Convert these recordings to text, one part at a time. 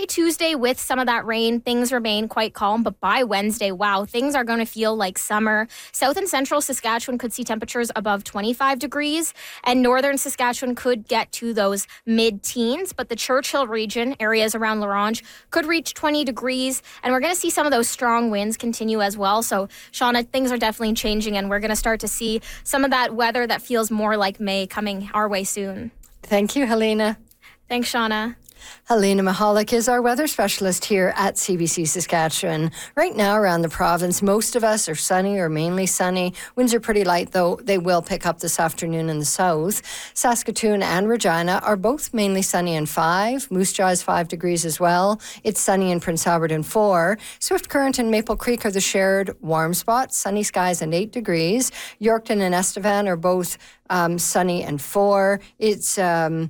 Monday, Tuesday, with some of that rain, things remain quite calm. But by Wednesday, wow, things are going to feel like summer. South and central Saskatchewan could see temperatures above 25 degrees, and northern Saskatchewan could get to those mid-teens. But the Churchill region, areas around La Ronge, could reach 20 degrees. And we're going to see some of those strong winds continue as well. So, Shauna, things are definitely changing, and we're going to start to see some of that weather that feels more like May coming our way soon. Thank you, Helena. Thanks, Shauna. Helena Mahalik is our weather specialist here at CBC Saskatchewan. Right now around the province, most of us are sunny or mainly sunny. Winds are pretty light, though they will pick up this afternoon in the south. Saskatoon and Regina are both mainly sunny and 5. Moose Jaw is 5 degrees as well. It's sunny in Prince Albert and 4. Swift Current and Maple Creek are the shared warm spots, sunny skies and 8 degrees. Yorkton and Estevan are both sunny and 4. It's sunny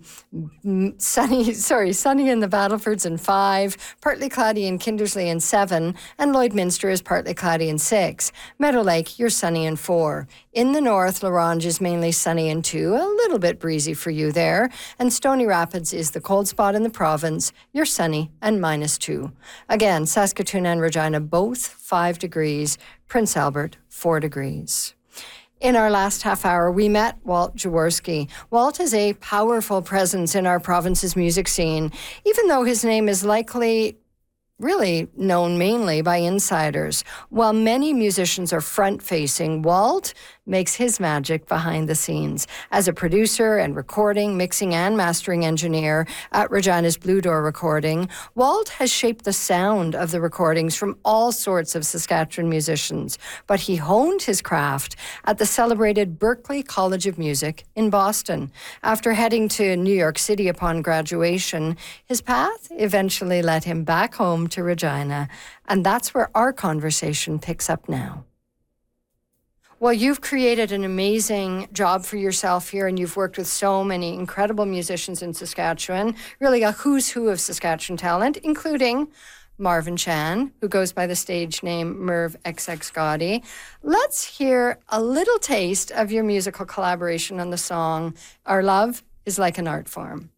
in the Battlefords and 5, partly cloudy in Kindersley and 7, and Lloydminster is partly cloudy and 6. Meadow Lake, you're sunny and 4. In the north, La Ronge is mainly sunny and 2, a little bit breezy for you there, and Stony Rapids is the cold spot in the province, you're sunny and -2. Again, Saskatoon and Regina both 5 degrees, Prince Albert 4 degrees. In our last half hour, we met Walt Jaworski. Walt is a powerful presence in our province's music scene, even though his name is likely really known mainly by insiders. While many musicians are front-facing, Walt makes his magic behind the scenes. As a producer and recording, mixing and mastering engineer at Regina's Blue Door Recording, Walt has shaped the sound of the recordings from all sorts of Saskatchewan musicians. But he honed his craft at the celebrated Berklee College of Music in Boston. After heading to New York City upon graduation, his path eventually led him back home to Regina. And that's where our conversation picks up now. Well, you've created an amazing job for yourself here, and you've worked with so many incredible musicians in Saskatchewan, really a who's who of Saskatchewan talent, including Marvin Chan, who goes by the stage name Merv XX Gotti. Let's hear a little taste of your musical collaboration on the song Our Love is Like an Art Form.